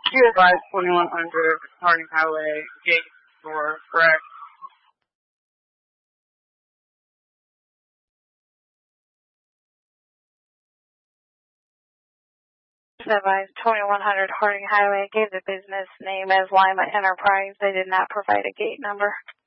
You advised 2100 Harding Highway, gate 4, correct? Advised 2100 Harding Highway gave the business name as Lima Enterprise. They did not provide a gate number.